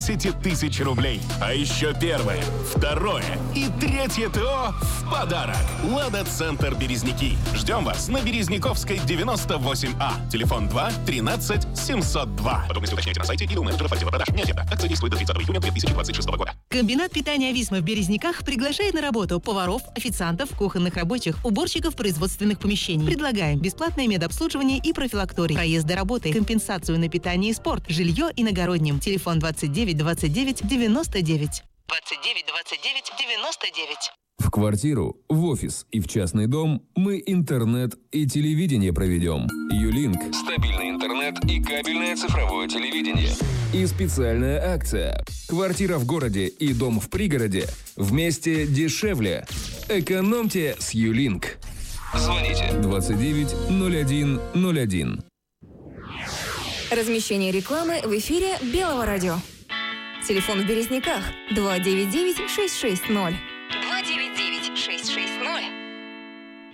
тысяч рублей. А еще первое, второе и третье ТО в подарок. «Лада-центр Березники». Ждем вас на Березниковской, 98А. Телефон 2 13 702. Подробности уточняйте на сайте или у менеджеров отдела продаж. Не ответа. Акция действует до 30 июня 2026 года. Комбинат питания «Висма» в Березниках приглашает на работу поваров, официантов, кухонных рабочих, уборщиков производственных помещений. Предлагаем бесплатное медобслуживание и профилакторий, проезд до работы, компенсацию на питание и спорт, жилье иногородним. Телефон 29 29 99. 29 29 99. В квартиру, в офис и в частный дом мы интернет и телевидение проведем. Юлинк. Стабильный интернет и кабельное цифровое телевидение. И специальная акция. Квартира в городе и дом в пригороде вместе дешевле. Экономьте с Юлинк. Звоните 29 01 01. Размещение рекламы в эфире Белого радио. Телефон в Березниках 299 660.